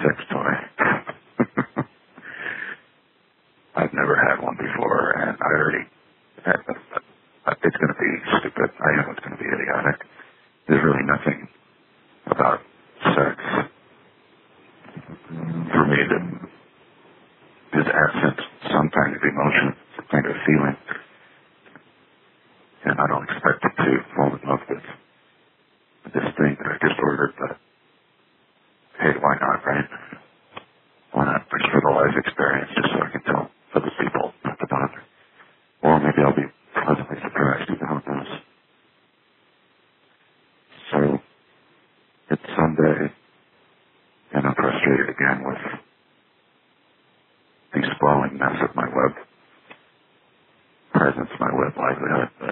sex toy. I've never had one before, and I already had it's going to be stupid. I know it's going to be idiotic. There's really nothing about sex for me that is absent some kind of emotion, some kind of feeling. And I don't expect it to fall in love with this thing that I just ordered, but hey, why not, right? Why not just for the life experience, just so I can tell other people not to bother? Or maybe I'll be pleasantly surprised, who knows? So, it's Sunday, and I'm frustrated again with the sprawling mess of my web presence, my web livelihood.